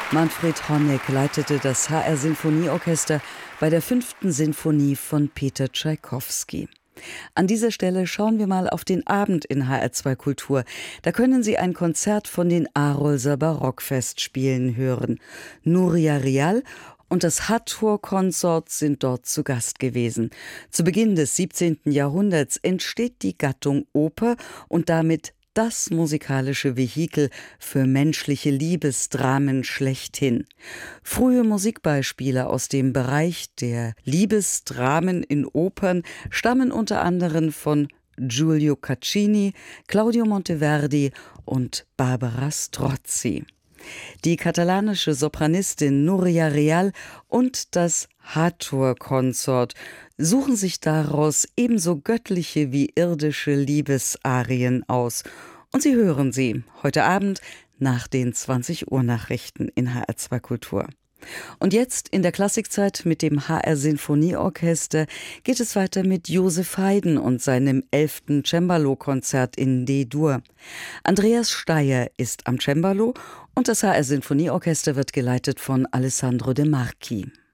Manfred Honeck leitete das HR-Sinfonieorchester bei der 5. Sinfonie von Peter Tschaikowski. An dieser Stelle schauen wir mal auf den Abend in HR2 Kultur. Da können Sie ein Konzert von den Arolser Barockfestspielen hören. Nuria Rial und das Hattor-Konsort sind dort zu Gast gewesen. Zu Beginn des 17. Jahrhunderts entsteht die Gattung Oper und damit das musikalische Vehikel für menschliche Liebesdramen schlechthin. Frühe Musikbeispiele aus dem Bereich der Liebesdramen in Opern stammen unter anderem von Giulio Caccini, Claudio Monteverdi und Barbara Strozzi. Die katalanische Sopranistin Nuria Rial und das Hattor-Konsort suchen sich daraus ebenso göttliche wie irdische Liebesarien aus. Und Sie hören sie heute Abend nach den 20 Uhr Nachrichten in HR2 Kultur. Und jetzt in der Klassikzeit mit dem HR-Sinfonieorchester geht es weiter mit Joseph Haydn und seinem 11. Cembalo-Konzert in D-Dur. Andreas Steyer ist am Cembalo und das HR-Sinfonieorchester wird geleitet von Alessandro De Marchi.